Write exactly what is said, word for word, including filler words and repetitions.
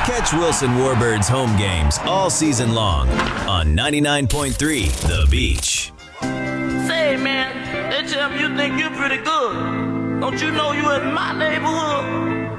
Catch Wilson Warbird's home games all season long on ninety-nine point three The Beach. Say, man, they tell me you think you're pretty good. Don't you know you in my neighborhood?